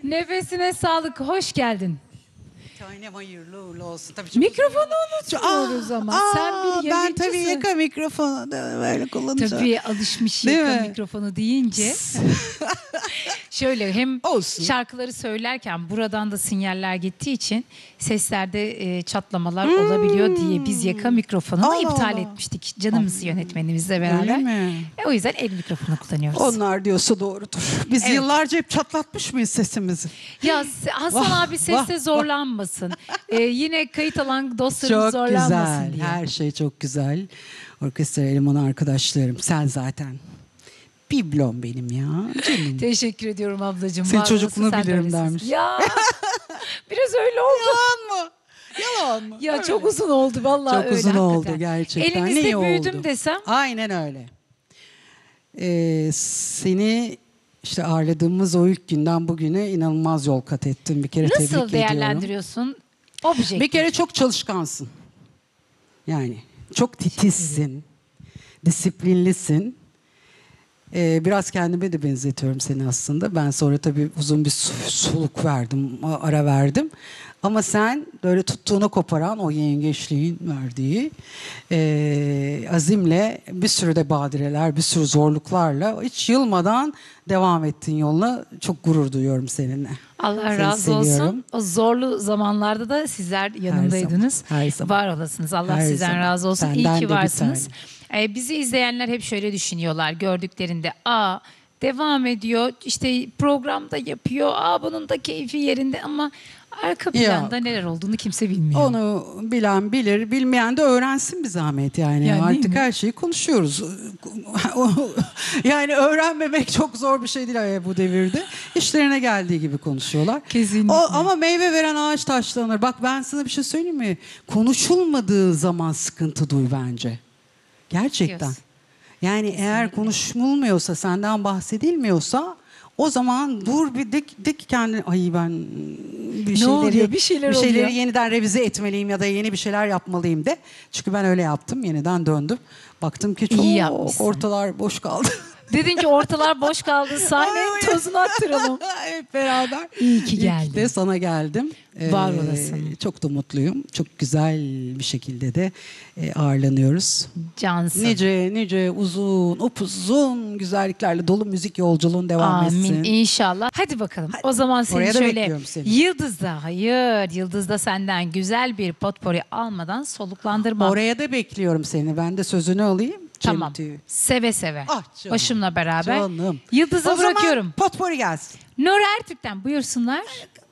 Nefesine sağlık, hoş geldin. Tanem hayırlı uğurlu olsun. Tabii Mikrofonu unutuyoruz ama. Sen bir Ben yayıncısın. tabii yaka mikrofonu da böyle kullanacağım. Tabii alışmış Değil yaka mi? mikrofonu deyince. Şöyle hem Olsun. şarkıları söylerken buradan da sinyaller gittiği için seslerde çatlamalar olabiliyor diye biz yaka mikrofonunu Allah iptal Allah. etmiştik canımız yönetmenimizle beraber. Öyle mi? O yüzden el mikrofonu kullanıyoruz. Onlar diyorsa doğrudur. Biz Evet. yıllarca hep çatlatmış mıyız sesimizi? Ya Hasan Vah, abi seste vah, zorlanmasın. Yine kayıt alan dostlarımız Çok zorlanmasın güzel. diye. Her şey çok güzel. Orkestra elemanı arkadaşlarım. Sen zaten. Biblom benim ya. Canım. Teşekkür ediyorum ablacığım. Senin Var olasın, çocukluğunu sen de bilirim öylesin. dermiş. Ya biraz öyle oldu. Yalan mı? Yalan mı? Ya Öyle. çok uzun oldu vallahi Çok öyle uzun hakikaten. oldu gerçekten. Elinizde Ne iyi büyüdüm oldu. desem. Aynen öyle. Seni işte ağırladığımız o ilk günden bugüne inanılmaz yol kat ettin. Bir kere tebrik Nasıl ediyorum. değerlendiriyorsun? Objektif. Bir kere çok çalışkansın. Yani çok titizsin. Disiplinlisin. Biraz kendime de benzetiyorum seni aslında. Ben sonra tabii uzun bir soluk verdim, ara verdim. Ama sen böyle tuttuğunu koparan o yengeçliğin verdiği azimle bir sürü de badireler, bir sürü zorluklarla hiç yılmadan devam ettin yoluna. Çok gurur duyuyorum seninle. Allah Seni razı olsun. seviyorum. O zorlu zamanlarda da sizler yanımdaydınız. Her zaman. Var olasınız. Allah Her sizden zaman. razı olsun. Senden İyi de ki bir varsınız. Bizi izleyenler hep şöyle düşünüyorlar gördüklerinde. Devam ediyor. İşte programda yapıyor. Bunun da keyfi yerinde ama arka planda neler olduğunu kimse bilmiyor. Onu bilen bilir, bilmeyen de öğrensin bir zahmet yani. Yani değil artık mi? her şeyi konuşuyoruz. Yani öğrenmemek çok zor bir şey değil bu devirde. İşlerine geldiği gibi konuşuyorlar. Kesinlikle. Ama meyve veren ağaç taşlanır. Bak ben sana bir şey söyleyeyim mi? Konuşulmadığı zaman sıkıntı duy bence. Gerçekten. Diyorsun. Yani eğer konuşulmuyorsa, senden bahsedilmiyorsa o zaman dur bir dik kendini. Ay ben bir oluyor? Bir şeyler oluyor. yeniden revize etmeliyim ya da yeni bir şeyler yapmalıyım de. Çünkü ben öyle yaptım. Yeniden döndüm. Baktım ki çok yapmışsın. ortalar boş kaldı. Dedin ki ortalar boş kaldı. Sahnenin tozunu attıralım. Hep beraber. İyi ki İyi geldin. de sana geldim. Var olasın. Çok da mutluyum. Çok güzel bir şekilde de ağırlanıyoruz. Cansın. Nice uzun, upuzun güzelliklerle dolu müzik yolculuğun devam etsin. Amin inşallah. Hadi bakalım. O zaman seni Oraya da şöyle bekliyorum seni. Yıldız'da senden güzel bir potpori almadan soluklandırma. Oraya da bekliyorum seni. Ben de sözünü alayım. Tamam. Cemtü'yü. Seve seve. Ah canım. Başımla beraber. Canım. Yıldız'a O zaman bırakıyorum. potpori gelsin. Nur Ertürk'ten buyursunlar.